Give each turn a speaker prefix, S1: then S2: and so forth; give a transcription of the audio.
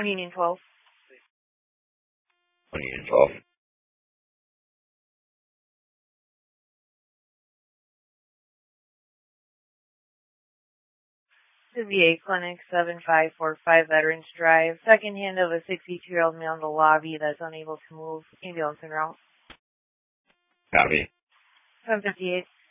S1: 2012.
S2: 2012.
S1: The VA Clinic, 7545 Veterans Drive. Second hand of a 62-year-old male in the lobby that's unable to move. Ambulance en route.
S2: Copy.
S1: 758.